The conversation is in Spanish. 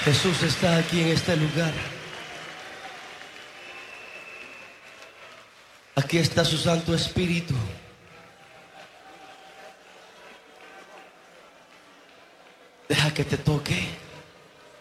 Jesús está aquí en este lugar. Aquí está su Santo Espíritu. Deja que te toque.